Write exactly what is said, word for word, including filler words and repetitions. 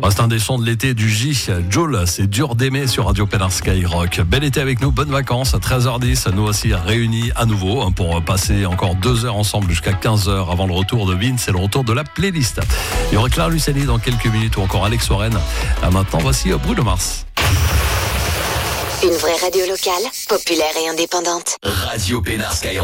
C'est un des sons de l'été du J. Joule, c'est dur d'aimer sur Radio Pénard Skyrock. Bel été avec nous, bonnes vacances à treize heures dix. Nous aussi réunis à nouveau pour passer encore deux heures ensemble jusqu'à quinze heures avant le retour de Vince et le retour de la playlist. Il y aura Claire Luciani dans quelques minutes ou encore Alex Warren. Maintenant, voici Bruno Mars. Une vraie radio locale, populaire et indépendante. Radio Pénard Skyrock.